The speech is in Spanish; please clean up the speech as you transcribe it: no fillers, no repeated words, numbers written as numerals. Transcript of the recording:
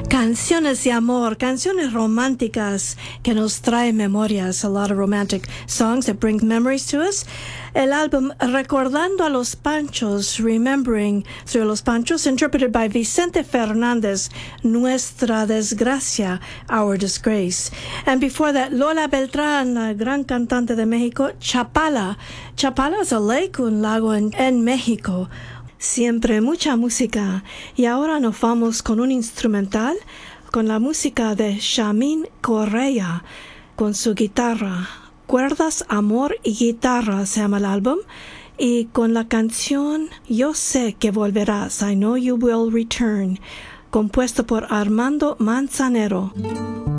Canciones de amor, canciones románticas que nos traen memorias, a lot of romantic songs that bring memories to us. El álbum Recordando a los Panchos, Remembering Through Los Panchos, interpreted by Vicente Fernández, Nuestra Desgracia, Our Disgrace. And before that, Lola Beltrán, la gran cantante de México, Chapala. Chapala is a lake, un lago en México. Siempre mucha música. Y ahora nos vamos con un instrumental, con la música de Chamín Correa, con su guitarra. Cuerdas, amor y guitarra se llama el álbum. Y con la canción Yo sé que volverás, I know you will return, compuesto por Armando Manzanero.